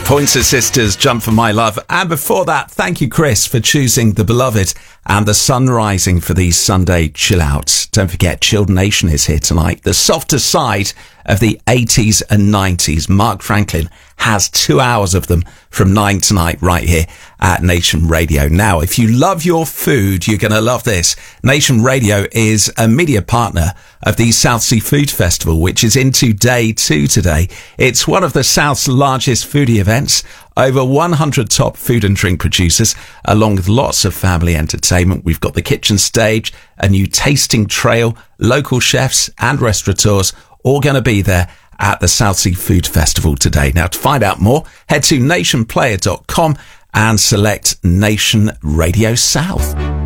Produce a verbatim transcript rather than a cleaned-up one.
Pointer Sisters, Jump for My Love. And before that, thank you, Chris, for choosing The Beloved and The Sun Rising for these Sunday chill outs. Don't forget, Chilled Nation is here tonight. The softer side of the eighties and nineties. Mark Franklin has two hours of them from nine tonight right here at Nation Radio. Now, if you love your food, you're going to love this. Nation Radio is a media partner of the South Sea Food Festival, which is into day two today. It's one of the South's largest foodie events. Over one hundred top food and drink producers, along with lots of family entertainment. We've got the kitchen stage, a new tasting trail, local chefs and restaurateurs all going to be there at the South Sea Food Festival today. Now, to find out more, head to nation player dot com and select Nation Radio South.